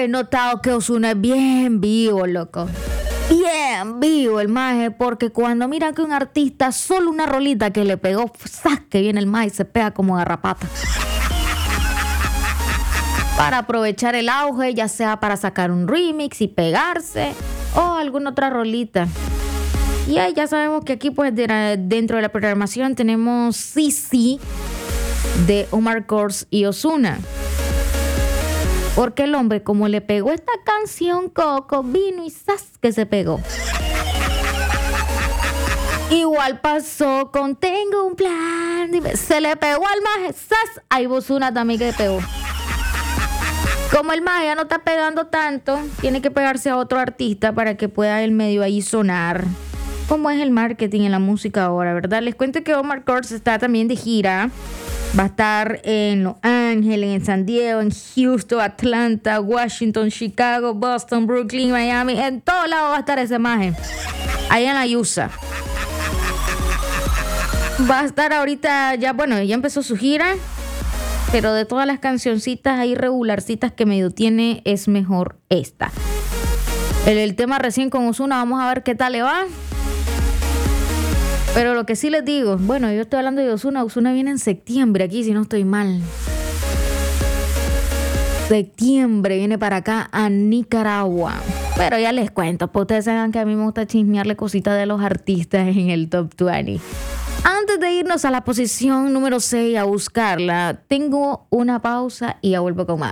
he notado que Ozuna es bien vivo, loco. Bien vivo el maje, porque cuando mira que un artista, solo una rolita que le pegó, ¡zas! Que viene el maje y se pega como garrapata. Para aprovechar el auge, ya sea para sacar un remix y pegarse, o alguna otra rolita. Y ahí ya sabemos que aquí pues dentro de la programación tenemos Sisi de Omar Courtz y Ozuna. Porque el hombre, como le pegó esta canción Coco, vino y ¡zas! Que se pegó. Igual pasó con Tengo un plan. Se le pegó al maje, ¡zas! Ahí Ozuna también que le pegó. Como el maje ya no está pegando tanto, tiene que pegarse a otro artista para que pueda el medio ahí sonar. Como es el marketing en la música ahora, ¿verdad? Les cuento que Omar Courtz está también de gira. Va a estar en Los Ángeles, en San Diego, en Houston, Atlanta, Washington, Chicago, Boston, Brooklyn, Miami. En todos lados va a estar ese maje. Allá en la USA. Va a estar ahorita, ya empezó su gira. Pero de todas las cancioncitas ahí regularcitas que medio tiene, es mejor esta. El tema recién con Ozuna, vamos a ver qué tal le va. Pero lo que sí les digo, yo estoy hablando de Ozuna. Ozuna viene en septiembre aquí, si no estoy mal. Septiembre viene para acá a Nicaragua. Pero ya les cuento, pues ustedes saben que a mí me gusta chismearle cositas de los artistas en el Top 20. Antes de irnos a la posición número 6 a buscarla, tengo una pausa y ya vuelvo con más.